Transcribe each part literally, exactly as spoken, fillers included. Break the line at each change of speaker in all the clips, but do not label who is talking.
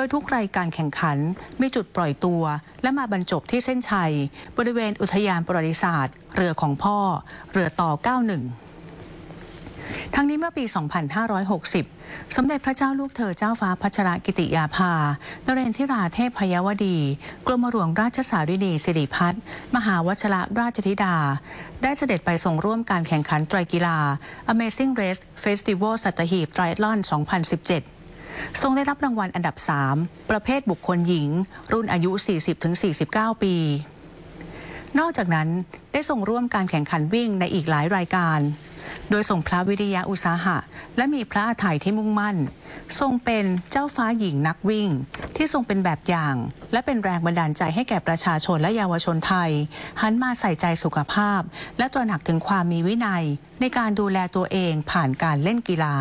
ยทุกรายการแข่งขันมีจุดปล่อยตัวและมาบรรจบที่เส้นชัยบริเวณอุทยานประวัติศาสตร์เรือของพ่อเรือต่อ เก้าสิบเอ็ด ทั้งนี้เมื่อปี สองพันห้าร้อยหกสิบ สมเด็จพระเจ้าลูกเธอเจ้าฟ้าพัชรกิติยาภานเรนทิราเทพพยวดีกรมหลวงราชสารินีสิริพัฒน์มหาวชิรราชธิดาได้เสด็จไปทรงร่วมการแข่งขันไตรกีฬา Amazing Race Festival สัตหีบ Triathlon สองพันสิบเจ็ด ทรงได้รับรางวัลอันดับ สาม ประเภทบุคคลหญิงรุ่นอายุ สี่สิบถึงสี่สิบเก้า ปีนอกจากนั้นได้ทรงร่วมการแข่งขันวิ่งในอีกหลายรายการโดยทรงพระวิริยะอุตสาหะและมีพระอาทัยที่มุ่งมั่นทรงเป็นเจ้าฟ้าหญิงนักวิ่งที่ทรงเป็นแบบอย่างและเป็นแรงบันดาลใจให้แก่ประชาชนและเยาวชนไทยหันมาใส่ใจสุขภาพและตระหนักถึงความมีวินัยในการดูแลตัวเองผ่านการเล่นกีฬา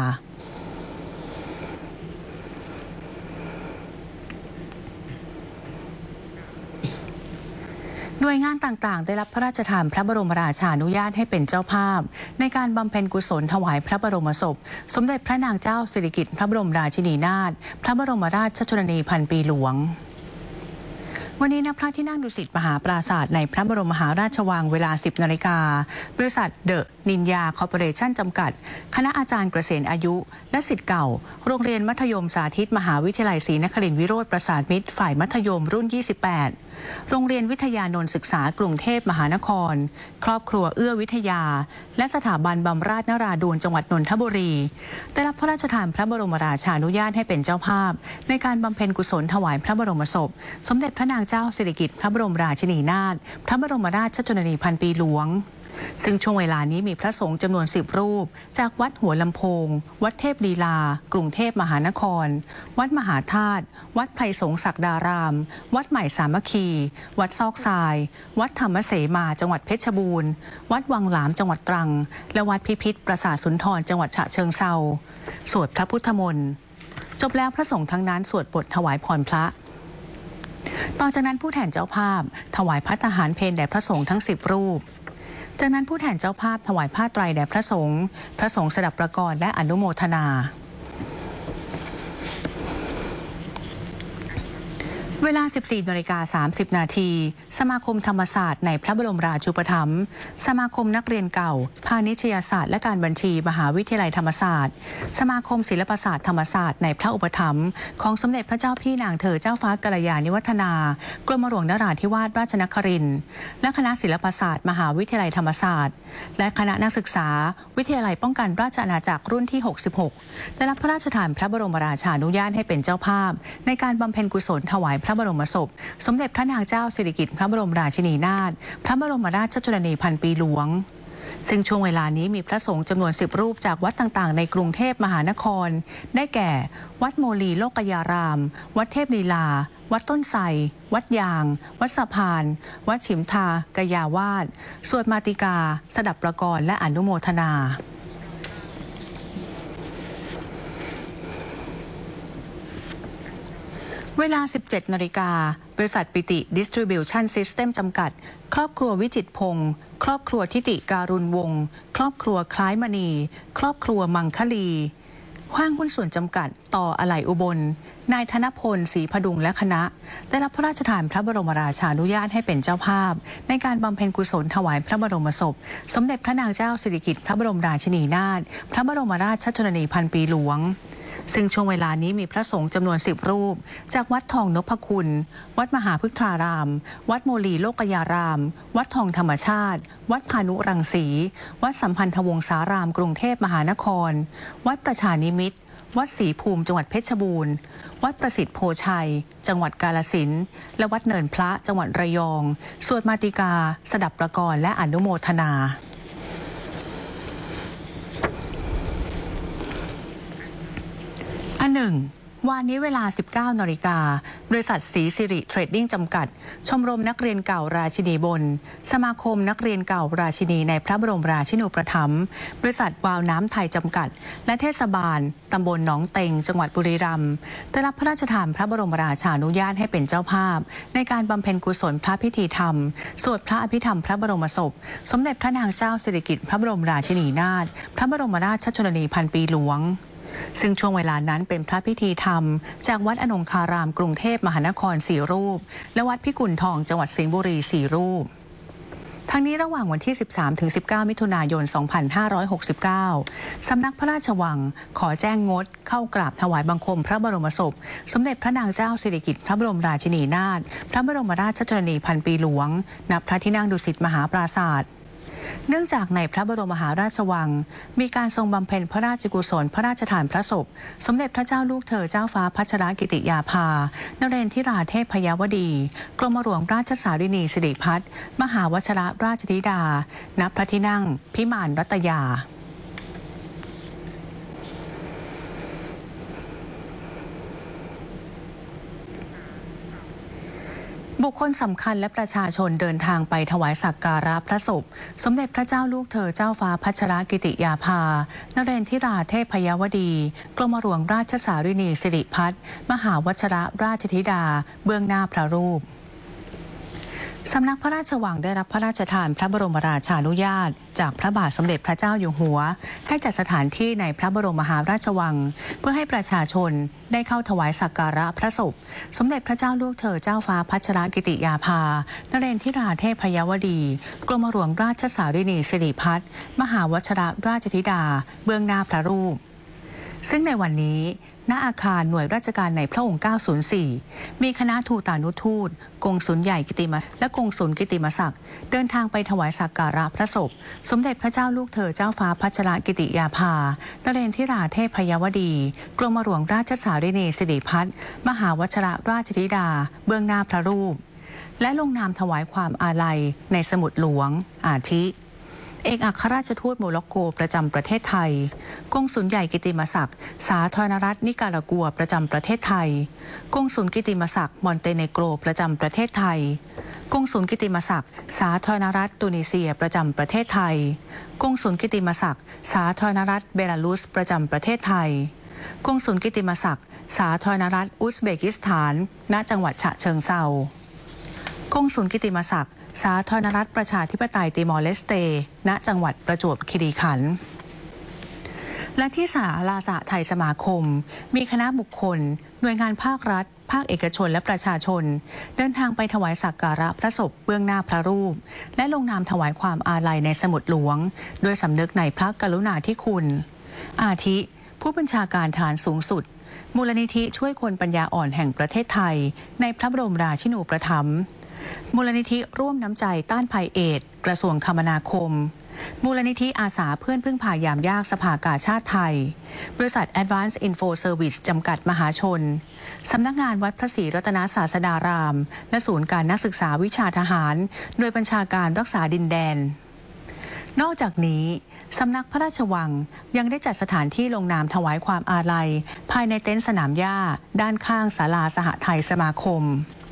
หน่วยงานต่างๆได้รับพระราชทานพระบรมราชานุญาตให้เป็นเจ้าภาพในการบำเพ็ญกุศลถวายพระบรมศพสมเด็จพระนางเจ้าสิริกิติ์พระบรมราชินีนาถพระบรมราชชนนีพันปีหลวงวันนี้ณพระที่นั่งดุสิตมหาปราสาทในพระบรมมหาราชวังเวลา สิบนาฬิกาบริษัทเดอะนินยาคอร์ปอเรชั่นจำกัดคณะอาจารย์เกษมอายุและศิษย์เก่าโรงเรียนมัธยมสาธิตมหาวิทยาลัยศรีนครินทร์วิโรจน์ประสาทมิตรฝ่ายมัธยมรุ่น ยี่สิบแปด โรงเรียนวิทยานนท์ศึกษากรุงเทพมหานครครอบครัวเอื้อวิทยาและสถาบันบำราศนราดูลจังหวัดนนทบุรีได้รับพระราชทานพระบรมราชานุญาตให้เป็นเจ้าภาพในการบำเพ็ญกุศลถวายพระบรมศพสมเด็จพระนางเจ้าสิริกิติ์พระบรมราชินีนาถพระบรมราชชนนีพันปีหลวงซึ่งช่วงเวลานี้มีพระสงฆ์จำนวนสิบรูปจากวัดหัวลำโพงวัดเทพลีลากรุงเทพมหานครวัดมหาธาตุวัดไผ่สงศักดารามวัดใหม่สามัคคีวัดซอกทรายวัดธรรมเสมาจังหวัดเพชรบูรณ์วัดวังหลามจังหวัดตรังและวัดพิพิธปราสาทสุนทรจังหวัดฉะเชิงเทราสวดพระพุทธมนต์จบแล้วพระสงฆ์ทั้งนั้นสวดบทถวายพรพระต่อจากนั้นผู้แทนเจ้าภาพถวายพระทหารเพลแด่พระสงฆ์ทั้งสิบรูปจากนั้นผู้แทนเจ้าภาพถวายผ้าไตรแด่พระสงฆ์พระสงฆ์สดับประกรณ์และอนุโมทนาเวลา สิบสี่นาฬิกาสามสิบนาที สมาคมธรรมศาสตร์ในพระบรมราชูปถัมภ์สมาคมนักเรียนเก่าพาณิชยศาสตร์และการบัญชีมหาวิทยาลัยธรรมศาสตร์สมาคมศิลปศาสตร์ธรรมศาสตร์ในพระอุปถัมภ์ของสมเด็จพระเจ้าพี่นางเธอเจ้าฟ้ากัลยาณิวัฒนากรมหลวงนราธิวาสราชนครินทร์และคณะศิลปศาสตร์มหาวิทยาลัยธรรมศาสตร์และคณะนักศึกษาวิทยาลัยป้องกันราชอาณาจักรรุ่นที่หกสิบหกได้รับพระราชทานพระบรมราชานุญาตให้เป็นเจ้าภาพในการบำเพ็ญกุศลถวายพระบรมศพสมเด็จพระนางเจ้าสิริกิติ์พระบรมราชินีนาถพระบรมราชชนนีพันปีหลวงซึ่งช่วงเวลานี้มีพระสงฆ์จำนวนสิบรูปจากวัดต่างๆในกรุงเทพมหานครได้แก่วัดโมลีโลกยารามวัดเทพลีลาวัดต้นไทรวัดยางวัดสะพานวัดฉิมทากยาวาสสวดมาติกาสดับประกรณ์และอนุโมทนาเวลา สิบเจ็ดนาฬิกาบริษัทปิติ Distribution System จำกัดครอบครัววิจิตรพงศ์ครอบครัวทิติการุณวงศ์ครอบครัวคล้ายมณีครอบครัวมังคลีห้างหุ้นส่วนจำกัดต่ออะไหล่อุบลนายธนพลศรีพดุงและคณะได้รับพระราชทานพระบรมราชานุญาตให้เป็นเจ้าภาพในการบำเพ็ญกุศลถวายพระบรมศพสมเด็จพระนางเจ้าสิริกิติ์พระบรมราชินีนาถพระบรมราชชนนีพันปีหลวงซึ่งช่วงเวลานี้มีพระสงฆ์จำนวนสิบรูปจากวัดทองนพคุณวัดมหาพฤกษารามวัดโมลีโลกยารามวัดทองธรรมชาติวัดพานุรังสีวัดสัมพันธวงศารามกรุงเทพมหานครวัดประชานิมิตรวัดศรีภูมิจังหวัดเพชรบูรณ์วัดประสิทธิ์โพชัยจังหวัดกาฬสินธุ์และวัดเนินพระจังหวัดระยองสวดมาติกาสดับประกรณ์และอนุโมทนาอันหนึ่งวันนี้เวลา สิบเก้านาฬิกาบริษัทศรีสิริเทรดดิ้งจำกัดชมรมนักเรียนเก่าราชินีบนสมาคมนักเรียนเก่าราชินีในพระบรมราชินูปถัมภ์บริษัทวาวน้ำไทยจำกัดและเทศบาลตำบลหนองเต็งจังหวัดบุรีรัมย์ได้รับพระราชทานพระบรมราชานุญาตให้เป็นเจ้าภาพในการบำเพ็ญกุศลพระพิธีธรรมสวดพระอภิธรรมพระบรมศพสมเด็จพระนางเจ้าสิริกิติ์พระบรมราชินีนาถพระบรมราชชนนีพันปีหลวงซึ่งช่วงเวลานั้นเป็นพระพิธีธรรมจากวัดอนงคารามกรุงเทพมหานครสี่รูปและวัดพิกุลทองจังหวัดสิงห์บุรีสี่รูปทั้งนี้ระหว่างวันที่ สิบสามถึงสิบเก้า มิถุนายน สองพันห้าร้อยหกสิบเก้า สำนักพระราชวังขอแจ้งงดเข้ากราบถวายบังคมพระบรมศพสมเด็จพระนางเจ้าสิริกิติ์พระบรมราชินีนาถพระบรมราชชนนีพันปีหลวงณพระที่นั่งดุสิตมหาปราศาสตร์เนื่องจากในพระบรมมหาราชวังมีการทรงบำเพ็ญพระราชกุศลพระราชทานพระศพสมเด็จพระเจ้าลูกเธอเจ้าฟ้าพัชรกิติยาภานเรนทิราเทพยวดีกรมหลวงราชสารินีสิริพัฒน์มหาวชิรราชธิดาณพระที่นั่งพิมานรัตยาบุคคลสำคัญและประชาชนเดินทางไปถวายสักการะพระศพสมเด็จพระเจ้าลูกเธอเจ้าฟ้าพัชรกิติยาภานเรนทิราเทพยวดีกรมหลวงราชสารินีสิริพัฒน์มหาวชิรราชธิดาเบื้องหน้าพระรูปสำนักพระราชวังได้รับพระราชทานพระบรมราชานุญาตจากพระบาทสมเด็จพระเจ้าอยู่หัวให้จัดสถานที่ในพระบรมมหาราชวังเพื่อให้ประชาชนได้เข้าถวายสักการะพระศพสมเด็จพระเจ้าลูกเธอเจ้าฟ้าพัชรกิติยาภานเรนทิราเทพยวดีกรมหลวงราชสารินีสิริพัฒน์มหาวชิรราชธิดาเบื้องหน้าพระรูปซึ่งในวันนี้ณอาคารหน่วยราชการในพระองค์เก้าศูนย์สี่มีคณะทูตานุทูตกงสุลใหญ่กิติมและกงสุลกิติมศักดิ์เดินทางไปถวายสักการะพระศพสมเด็จพระเจ้าลูกเธอเจ้าฟ้าพัชรกิติยาภานเรนทิราเทพยวดีกรมหลวงราชสารินีสิริพัฒน์มหาวชิรราชธิดาเบื้องหน้าพระรูปและลงนามถวายความอาลัยในสมุดหลวงอาทิเอกอัครราชทูตโมร็อกโกประจำประเทศไทยกงสุลใหญ่กิติมศักดิ์สาธารณรัฐนิการากัวประจำประเทศไทยกงสุลกิติมศักดิ์มอนเตเนโกรประจำประเทศไทยกงสุลกิติมศักดิ์สาธารณรัฐตุนิเซียประจำประเทศไทยกงสุลกิติมศักดิ์สาธารณรัฐเบลารุสประจำประเทศไทยกงสุลกิติมศักดิ์สาธารณรัฐอุซเบกิสถานณจังหวัดฉะเชิงเทรากงสุลกิติมศักดิ์สาธารณรัฐประชาธิปไตยติมอร์เลสเตณจังหวัดประจวบคีรีขันธ์และที่ศาลาสหไทยสมาคมมีคณะบุคคลหน่วยงานภาครัฐภาคเอกชนและประชาชนเดินทางไปถวายสักการะพระศพเบื้องหน้าพระรูปและลงนามถวายความอาลัยในสมุดหลวงโดยสำนึกในพระกรุณาธิคุณอาทิผู้บัญชาการฐานสูงสุดมูลนิธิช่วยคนปัญญาอ่อนแห่งประเทศไทยในพระบรมราชินูปถัมภ์มูลนิธิร่วมน้ำใจต้านภัยเอดส์กระทรวงคมนาคมมูลนิธิอาสาเพื่อนพึ่งพายามยากสภากาชาติไทยบริษัท Advanced Info Service จำกัดมหาชนสำนักงานวัดพระศรีรัตนศาสดารามและศูนย์การนักศึกษาวิชาทหารโดยบัญชาการรักษาดินแดนนอกจากนี้สำนักพระราชวังยังได้จัดสถานที่ลงนามถวายความอาลัยภายในเต็นท์สนามหญ้าด้านข้างศาลาสหไทยสมาคม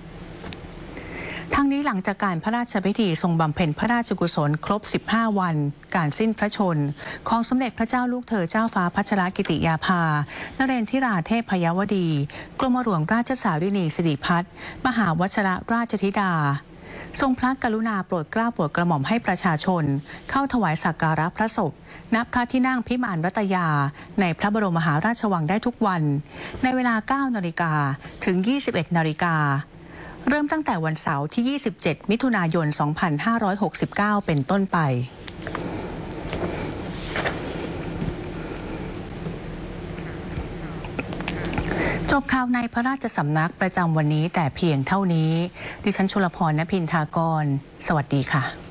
ทั้งนี้หลังจากการพระราชพิธีทรงบำเพ็ญพระราชกุศลครบสิบห้าวันการสิ้นพระชนของสมเด็จพระเจ้าลูกเธอเจ้าฟ้าพัชรกิติยาภานเรนทิราเทพยวดีกรมหลวงราชสารินีสิริพัฒน์มหาวชิรราชธิดาทรงพระกรุณาโปรดเกล้าโปรดกระหม่อมให้ประชาชนเข้าถวายสักการะพระศพณพระที่นั่งพิมานรัตยาในพระบรมมหาราชวังได้ทุกวันในเวลา เก้านาฬิกา ถึง ยี่สิบเอ็ดนาฬิกาเริ่มตั้งแต่วันเสาร์ที่ ยี่สิบเจ็ด มิถุนายน สองพันห้าร้อยหกสิบเก้า เป็นต้นไปจบข่าวในพระราชสำนักประจำวันนี้แต่เพียงเท่านี้ดิฉันชลพร ณ พินทากรสวัสดีค่ะ